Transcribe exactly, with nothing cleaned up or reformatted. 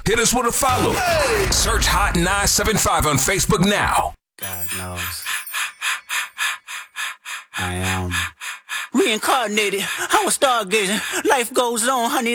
Hit us with a follow. Hey. Search Hot nine seven five on Facebook now. God knows. I am reincarnated. I was stargazing. Life goes on, honey.